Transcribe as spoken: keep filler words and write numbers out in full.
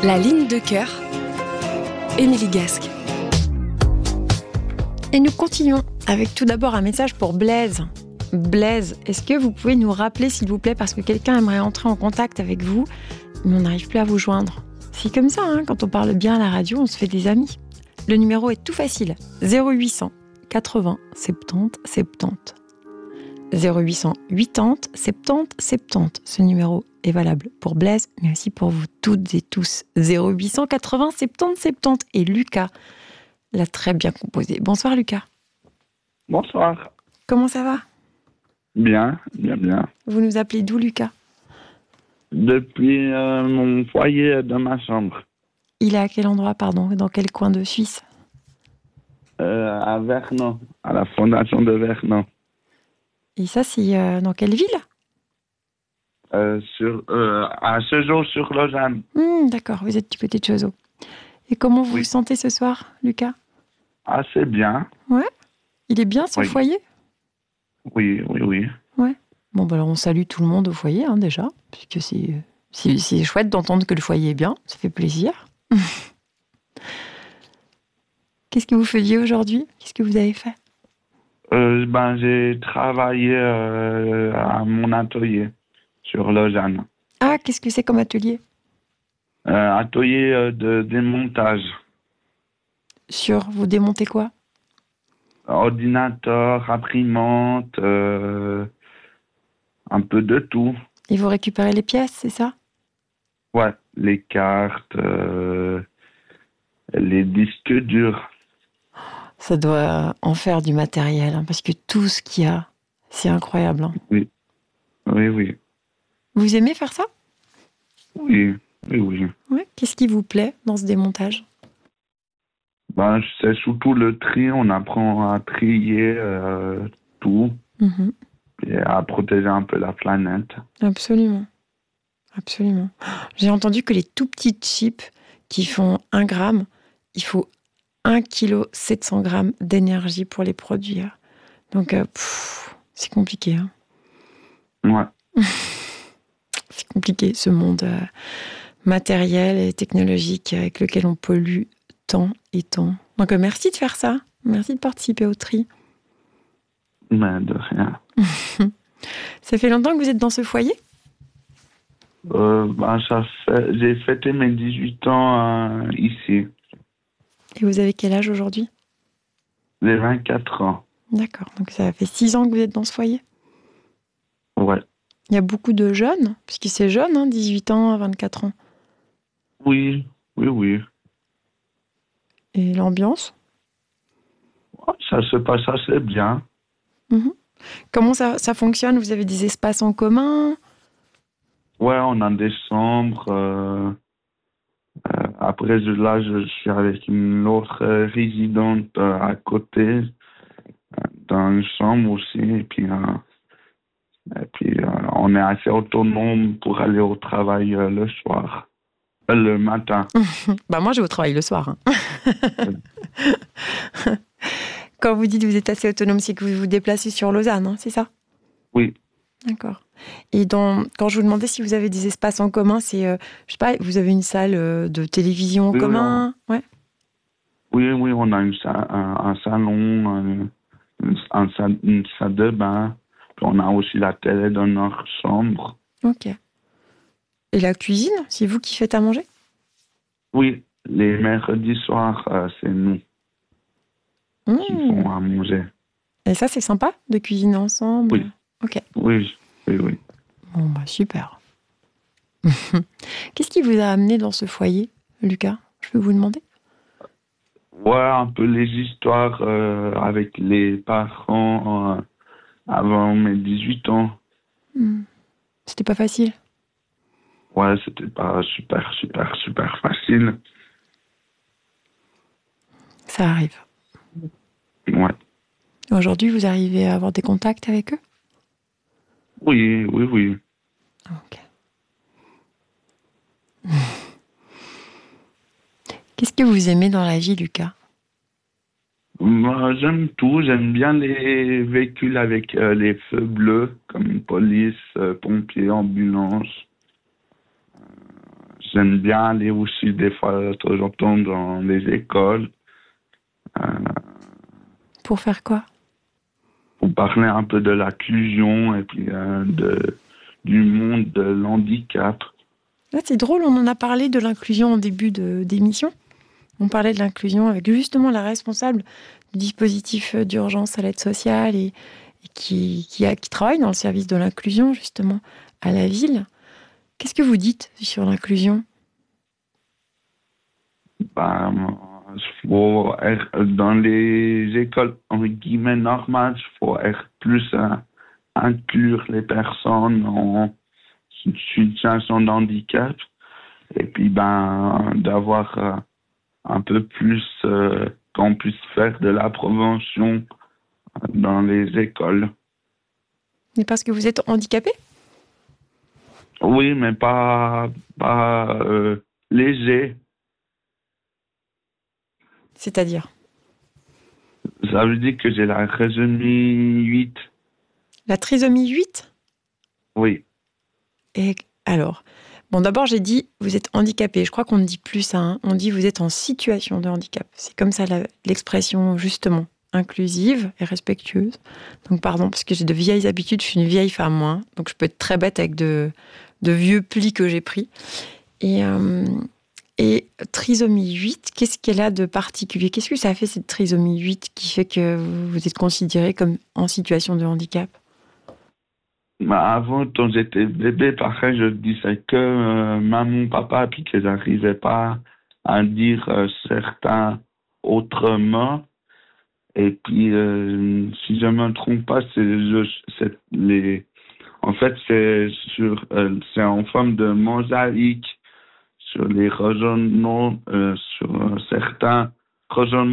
La ligne de cœur, Émilie Gasque. Et nous continuons avec tout d'abord un message pour Blaise. Blaise, est-ce que vous pouvez nous rappeler, s'il vous plaît, parce que quelqu'un aimerait entrer en contact avec vous, mais on n'arrive plus à vous joindre. C'est comme ça, hein, quand on parle bien à la radio, on se fait des amis. Le numéro est tout facile, zéro huit cents quatre-vingts soixante-dix soixante-dix. zéro huit cents quatre-vingts soixante-dix soixante-dix. Ce numéro est valable pour Blaise, mais aussi pour vous toutes et tous. zéro huit cents quatre-vingts soixante-dix soixante-dix. Et Lucas l'a très bien composé. Bonsoir Lucas. Bonsoir. Comment ça va ? Bien, bien, bien. Vous nous appelez d'où, Lucas ? Depuis euh, mon foyer de ma chambre. Il est à quel endroit, pardon ? Dans quel coin de Suisse ? Euh, à Vernon, à la fondation de Vernon. Et ça, c'est euh, dans quelle ville ? Euh, sur, euh, à Chezot sur Lausanne. Mmh, d'accord, vous êtes du côté de Chezot. Et comment vous Oui. vous sentez ce soir, Lucas ? Assez bien. Ouais ? Il est bien, son Oui. foyer ? Oui, oui, oui. Ouais. Bon, bah alors on salue tout le monde au foyer, hein, déjà, puisque c'est, c'est, c'est chouette d'entendre que le foyer est bien, ça fait plaisir. Qu'est-ce que vous faisiez aujourd'hui ? Qu'est-ce que vous avez fait ? Euh, ben, j'ai travaillé euh, à mon atelier sur Lausanne. Ah, qu'est-ce que c'est comme atelier ? Euh, atelier euh, de démontage. Sur, vous démontez quoi ? Ordinateur, imprimante, euh, un peu de tout. Et vous récupérez les pièces, c'est ça ? Ouais, les cartes, euh, les disques durs. Ça doit en faire du matériel, hein, parce que tout ce qu'il y a, c'est incroyable. Hein. Oui, oui, oui. Vous aimez faire ça ? Oui, oui, oui. Ouais. Qu'est-ce qui vous plaît dans ce démontage ? Ben, c'est surtout le tri. On apprend à trier euh, tout Mmh. et à protéger un peu la planète. Absolument. Absolument. J'ai entendu que les tout petits chips qui font un gramme, il faut un virgule sept cents grammes d'énergie pour les produire. Donc, euh, pff, c'est compliqué. Hein. Ouais. C'est compliqué, ce monde euh, matériel et technologique avec lequel on pollue tant et tant. Donc, euh, merci de faire ça. Merci de participer au tri. Mais de rien. Ça fait longtemps que vous êtes dans ce foyer ? Euh, ben, ça fait, j'ai fêté mes dix-huit ans euh, ici. Et vous avez quel âge aujourd'hui ? J'ai vingt-quatre ans. D'accord, donc ça fait six ans que vous êtes dans ce foyer ? Ouais. Il y a beaucoup de jeunes, puisque c'est jeune, hein, dix-huit ans à vingt-quatre ans. Oui, oui, oui. Et l'ambiance ? Ouais, ça se passe assez bien. Mmh. Comment ça, ça fonctionne ? Vous avez des espaces en commun ? Ouais, on a des chambres. Euh, euh, après, je- là, je suis avec une autre euh, résidente euh, à côté, euh, dans une chambre aussi. Et puis, euh, et puis euh, on est assez autonome pour aller au travail euh, le soir, euh, le matin. Bah moi, je vais au travail le soir. Hein. Quand vous dites que vous êtes assez autonome, c'est que vous vous déplacez sur Lausanne, hein, c'est ça ? Oui. D'accord. Et dans, quand je vous demandais si vous avez des espaces en commun, c'est, euh, je sais pas, vous avez une salle euh, de télévision en Oui, commun ? Ouais. Oui, oui, on a une sa- un, un salon, un, un sa- une salle de bain. Puis on a aussi la télé dans notre chambre. Ok. Et la cuisine, c'est vous qui faites à manger ? Oui, les mercredis soirs, euh, c'est nous qui Mmh. font à manger. Et ça, c'est sympa de cuisiner ensemble ? Oui. Ok. Oui, oui, oui. Bon, bah super. Qu'est-ce qui vous a amené dans ce foyer, Lucas ? Je peux vous demander ? Ouais, un peu les histoires euh, avec les parents euh, avant mes dix-huit ans. Hmm. C'était pas facile ? Ouais, c'était pas super, super, super facile. Ça arrive. Ouais. Aujourd'hui, vous arrivez à avoir des contacts avec eux ? Oui, oui, oui. Ok. Qu'est-ce que vous aimez dans la vie, Lucas ? Moi, j'aime tout. J'aime bien les véhicules avec euh, les feux bleus, comme police, euh, pompiers, ambulance. j'aime bien aller aussi des fois de temps en temps dans les écoles euh, Pour faire quoi? pour parler un peu de l'inclusion et puis euh, de, du monde de l'handicap. Là, c'est drôle, on en a parlé de l'inclusion en début de, d'émission. On parlait de l'inclusion avec justement la responsable du dispositif d'urgence à l'aide sociale et, et qui, qui, a, qui travaille dans le service de l'inclusion, justement, à la ville. Qu'est-ce que vous dites sur l'inclusion? Ben, faut être dans les écoles en guillemets normales, il faut être plus euh, inclure les personnes en situation de handicap et puis ben d'avoir euh, un peu plus euh, qu'on puisse faire de la prévention dans les écoles. Et parce que vous êtes handicapé? Oui, mais pas pas euh, léger. C'est-à-dire? Ça veut dire que j'ai la trisomie huit. La trisomie huit? Oui. Et alors, bon, d'abord, j'ai dit vous êtes handicapé. Je crois qu'on ne dit plus ça. Hein. On dit vous êtes en situation de handicap. C'est comme ça la, l'expression, justement, inclusive et respectueuse. Donc, pardon, parce que j'ai de vieilles habitudes. Je suis une vieille femme, moi. Donc, je peux être très bête avec de, de vieux plis que j'ai pris. Et, euh, et trisomie huit, qu'est-ce qu'elle a de particulier? Qu'est-ce que ça fait, cette trisomie huit, qui fait que vous êtes considéré comme en situation de handicap? Bah, avant, quand j'étais bébé, pareil, je disais que euh, maman, papa, puis que j'arrivais pas à dire euh, certains autres mots. Et puis, euh, si je me trompe pas, c'est, je, c'est les, en fait, c'est sur, euh, c'est en forme de mosaïque sur les régionaux, euh, sur euh, certains régionaux